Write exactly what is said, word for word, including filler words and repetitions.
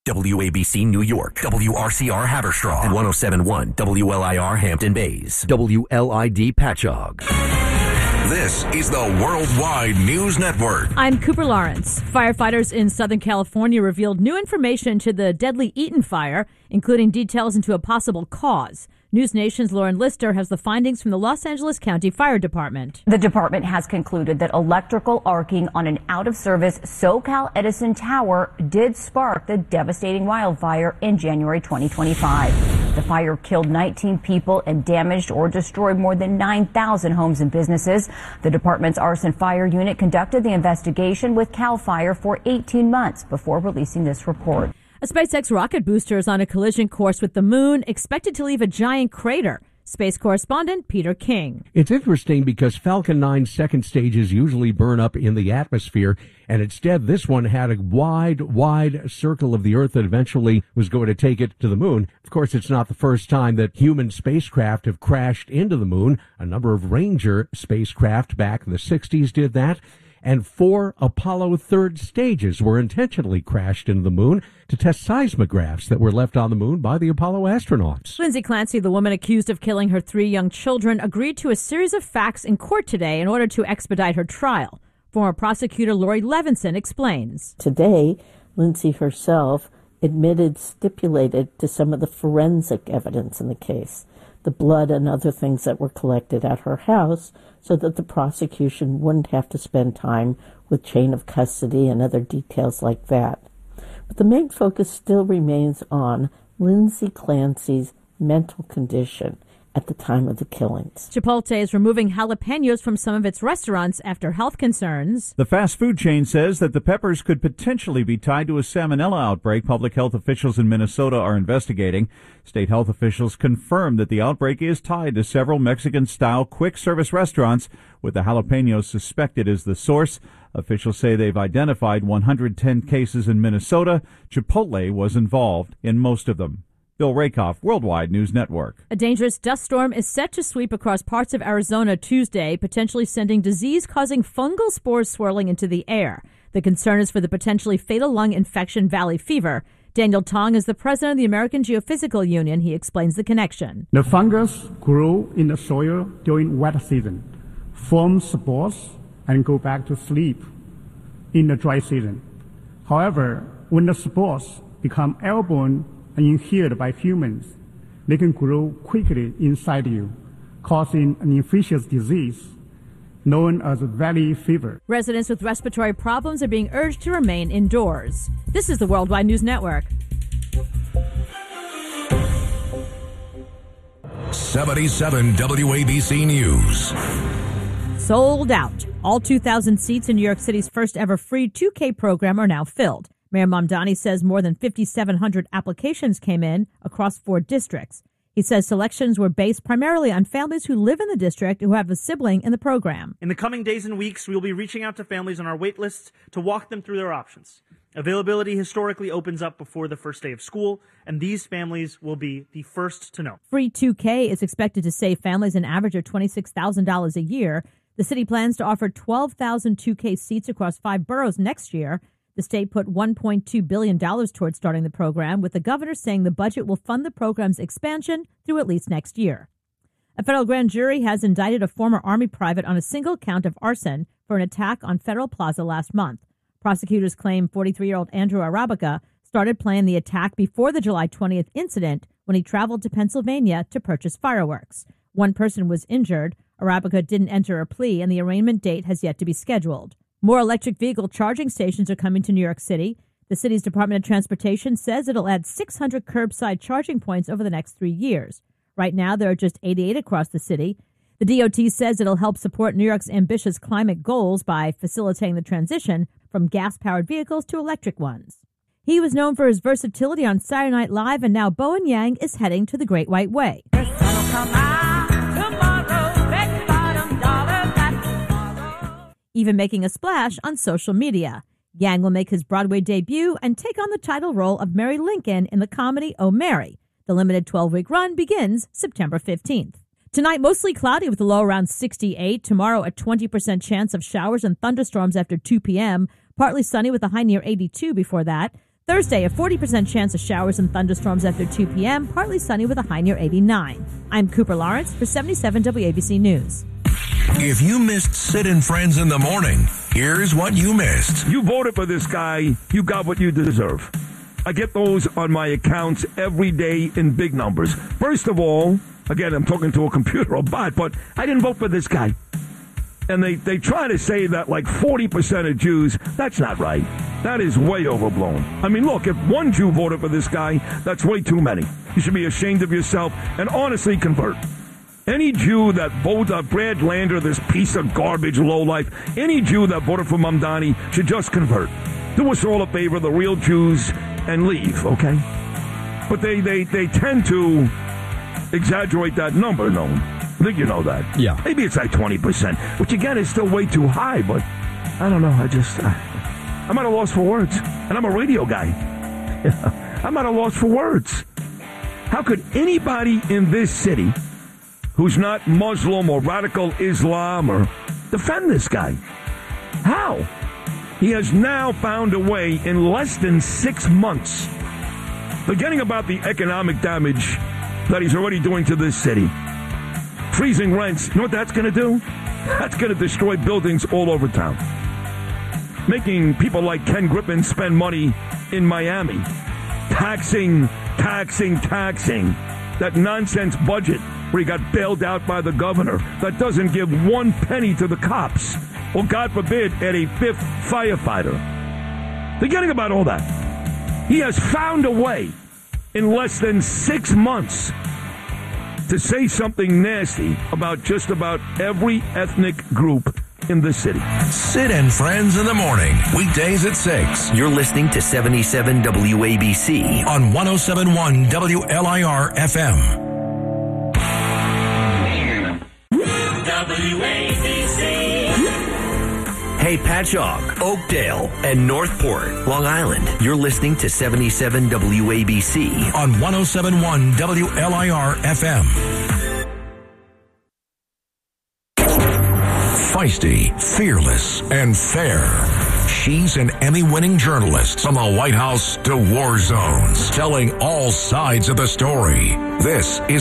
W A B C New York, W R C R Haverstraw, and one oh seven point one W L I R Hampton Bays, W L I D Patchogue. This is the Worldwide News Network. I'm Cooper Lawrence. Firefighters in Southern California revealed new information to the deadly Eaton fire, including details into a possible cause. News Nation's Lauren Lister has the findings from the Los Angeles County Fire Department. The department has concluded that electrical arcing on an out-of-service SoCal Edison tower did spark the devastating wildfire in January twenty twenty-five. The fire killed nineteen people and damaged or destroyed more than nine thousand homes and businesses. The department's arson fire unit conducted the investigation with CAL FIRE for eighteen months before releasing this report. A SpaceX rocket booster is on a collision course with the moon, expected to leave a giant crater. Space correspondent Peter King. It's interesting because Falcon nine's second stages usually burn up in the atmosphere, and instead this one had a wide, wide circle of the Earth that eventually was going to take it to the moon. Of course, it's not the first time that human spacecraft have crashed into the moon. A number of Ranger spacecraft back in the sixties did that. And four Apollo third stages were intentionally crashed into the moon to test seismographs that were left on the moon by the Apollo astronauts. Lindsay Clancy, the woman accused of killing her three young children, agreed to a series of facts in court today in order to expedite her trial. Former prosecutor Lori Levinson explains. Today, Lindsay herself admitted, stipulated to some of the forensic evidence in the case, the blood and other things that were collected at her house, so that the prosecution wouldn't have to spend time with chain of custody and other details like that. But the main focus still remains on Lindsay Clancy's mental condition at the time of the killings. Chipotle is removing jalapenos from some of its restaurants after health concerns. The fast food chain says that the peppers could potentially be tied to a salmonella outbreak. Public health officials in Minnesota are investigating. State health officials confirmed that the outbreak is tied to several Mexican-style quick-service restaurants, with the jalapenos suspected as the source. Officials say they've identified one hundred ten cases in Minnesota. Chipotle was involved in most of them. Bill Rakoff, Worldwide News Network. A dangerous dust storm is set to sweep across parts of Arizona Tuesday, potentially sending disease-causing fungal spores swirling into the air. The concern is for the potentially fatal lung infection valley fever. Daniel Tong is the president of the American Geophysical Union. He explains the connection. The fungus grow in the soil during wet season, form spores, and go back to sleep in the dry season. However, when the spores become airborne and inhaled by humans, they can grow quickly inside you, causing an infectious disease known as valley fever. Residents with respiratory problems are being urged to remain indoors. This is the Worldwide News Network. seventy-seven W A B C News. Sold out. All two thousand seats in New York City's first ever free two K program are now filled. Mayor Mamdani says more than five thousand seven hundred applications came in across four districts. He says selections were based primarily on families who live in the district who have a sibling in the program. In the coming days and weeks, we will be reaching out to families on our wait lists to walk them through their options. Availability historically opens up before the first day of school, and these families will be the first to know. Free two K is expected to save families an average of twenty-six thousand dollars a year. The city plans to offer twelve thousand two K seats across five boroughs next year. The state put one point two billion dollars towards starting the program, with the governor saying the budget will fund the program's expansion through at least next year. A federal grand jury has indicted a former Army private on a single count of arson for an attack on Federal Plaza last month. Prosecutors claim forty-three-year-old Andrew Arabica started planning the attack before the July twentieth incident when he traveled to Pennsylvania to purchase fireworks. One person was injured. Arabica didn't enter a plea, and the arraignment date has yet to be scheduled. More electric vehicle charging stations are coming to New York City. The city's Department of Transportation says it'll add six hundred curbside charging points over the next three years. Right now, there are just eighty-eight across the city. The D O T says it'll help support New York's ambitious climate goals by facilitating the transition from gas-powered vehicles to electric ones. He was known for his versatility on Saturday Night Live, and now Bowen Yang is heading to the Great White Way. Even making a splash on social media. Yang will make his Broadway debut and take on the title role of Mary Lincoln in the comedy Oh, Mary. The limited twelve-week run begins September fifteenth. Tonight, mostly cloudy with a low around sixty-eight. Tomorrow, a twenty percent chance of showers and thunderstorms after two p.m. Partly sunny with a high near eighty-two before that. Thursday, a forty percent chance of showers and thunderstorms after two p.m., partly sunny with a high near eighty-nine. I'm Cooper Lawrence for seventy-seven W A B C News. If you missed Sid and Friends in the morning, here's what you missed. You voted for this guy, you got what you deserve. I get those on my accounts every day in big numbers. First of all, again, I'm talking to a computer or bot, but I didn't vote for this guy. And they, they try to say that like forty percent of Jews, that's not right. That is way overblown. I mean, look, if one Jew voted for this guy, that's way too many. You should be ashamed of yourself and honestly convert. Any Jew that voted for Brad Lander, this piece of garbage lowlife, any Jew that voted for Mamdani should just convert. Do us all a favor, the real Jews, and leave, okay? But they, they, they tend to exaggerate that number, no? I think you know that. Yeah. Maybe it's like twenty percent, which again is still way too high, but I don't know. I just, uh, I'm at a loss for words. And I'm a radio guy. I'm at a loss for words. How could anybody in this city who's not Muslim or radical Islam or defend this guy? How? He has now found a way in less than six months, forgetting about the economic damage that he's already doing to this city. Freezing rents, you know what that's going to do? That's going to destroy buildings all over town. Making people like Ken Griffin spend money in Miami. Taxing, taxing, taxing. That nonsense budget where he got bailed out by the governor that doesn't give one penny to the cops. Or, God forbid, add a fifth firefighter. Forgetting about all that. He has found a way in less than six months to say something nasty about just about every ethnic group in the city. Sid and Friends in the morning, weekdays at six. You're listening to seventy-seven W A B C on one oh seven point one W L I R F M. W A B C. Hey, Patchogue, Oakdale, and Northport, Long Island. You're listening to seventy-seven W A B C on one oh seven point one W L I R F M. Feisty, fearless, and fair. She's an Emmy-winning journalist from the White House to war zones, telling all sides of the story. This is